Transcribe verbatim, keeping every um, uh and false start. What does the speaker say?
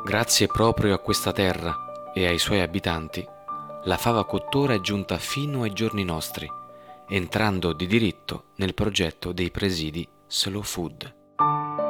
Grazie proprio a questa terra e ai suoi abitanti, la fava cottura è giunta fino ai giorni nostri, entrando di diritto nel progetto dei presidi Slow Food.